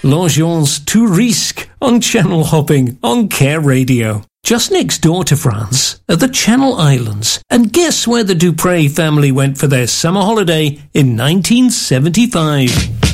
L'Agence Tourisque on channel hopping on Care Radio. Just next door to France are the Channel Islands. And guess where the Dupre family went for their summer holiday in 1975?